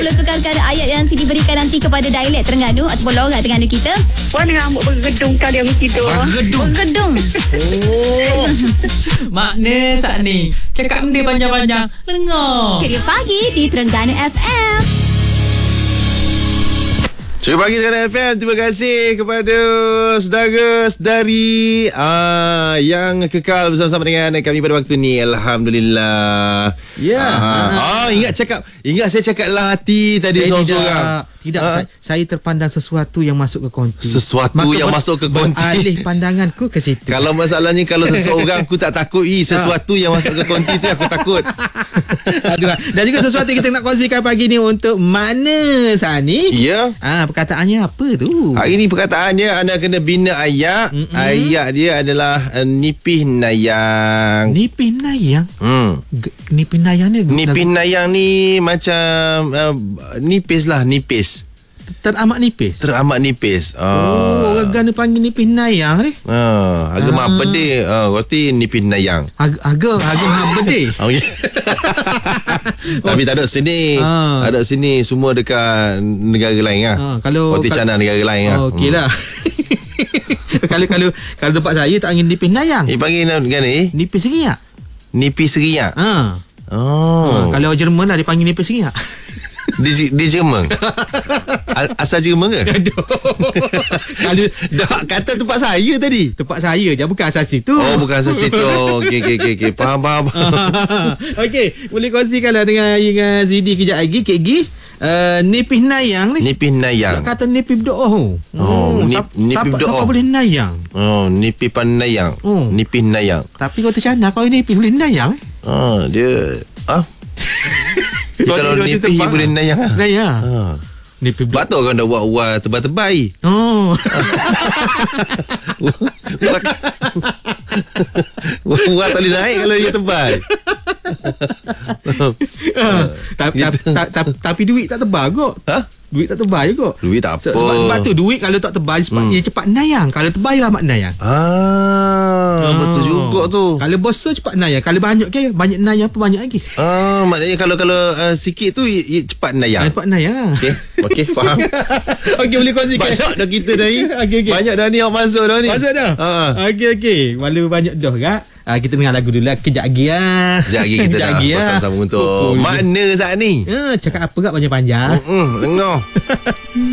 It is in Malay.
perlu tukarkan ayat yang Siti berikan nanti kepada dialek Terengganu ataupun logat Terengganu kita? Warna rambut bergedung kali yang tidur. Bergedung. Oh. Makna saat ni cakap benda panjang-panjang dengar. Kerja pagi di Terengganu FM. Terima kasih Terengganu FM. Terima kasih kepada saudara-saudari yang kekal bersama-sama dengan kami pada waktu ni. Alhamdulillah. Ya. Ingat saya cakap lah hati tadi seorang-seorang. Tidak, saya terpandang sesuatu yang masuk ke konti. Sesuatu yang masuk ke konti. Beralih pandanganku ke situ. Kalau masalahnya kalau seseorang aku tak takut, sesuatu yang masuk ke konti tu aku takut. Aduh. Dan juga sesuatu yang kita nak kongsikan pagi ni untuk mana Sani? Ya. Perkataannya apa tu? Hari ni perkataannya anda kena bina ayat. Ayat dia adalah nipih nayang. Nipih nayang? Nipih nayang ni? Nipih nayang ni macam nipis lah, nipis. Teramat nipis. Teramat nipis. Orang Gana panggil nipis nayang ni. Harga mahal pedih. Roti nipis nayang. Harga mahal pedih. Tapi tak ada sini. Ada sini semua dekat negara lain lah. Kalau roti canai negara lain lah. Okey lah. Kalau tempat saya tak angin nipis nayang. Panggil negara ni? Nipis seriak. Nipis seriak. Kalau Jerman lah dia panggil nipis seriak. Di Jerman. Asal Jerman ke? Kalau dah kata tempat saya tadi. Tempat saya je, bukan asal situ. Bukan asal situ. Okey. Faham. Okey, boleh kongsikanlah dengan Zidi kejap lagi. Kek Gi. Nipis nayang ni. Nipis nayang. Tak kata nipis berdoa. Nipis berdoa. Siapa boleh nayang? Nipis pandayang. Nipis nayang. Tapi kau tercana kau nipis boleh nayang. Dia kalau nipis boleh nayang lah. Nayang. Nipis berdoa. Patut kau nak buat uar tebal-tebal. Uar tak boleh naik kalau dia tebal. Tapi duit tak tebal kot. Duit tak tebal je kot. Duit tak apa. Sebab tu duit kalau tak tebal dia cepat nayang. Kalau tebal lama nayang. Betul juga tu. Kalau besar cepat nayang. Kalau banyak banyak nayang apa banyak lagi. Maknanya kalau sikit tu cepat nayang. Cepat nayang. Okey, faham. Okey, boleh kongsikan. Banyak dah kita dah ni. Okay. Banyak dah ni awak masuk dah ni. Masuk dah? Okey. Walau banyak dah kak. Kita dengar lagu dulu lah. Kejap lagi lah. Kejap lagi kita dah bersama-sama untuk makna saat ni. Cakap apa kak panjang-panjang. Dengar.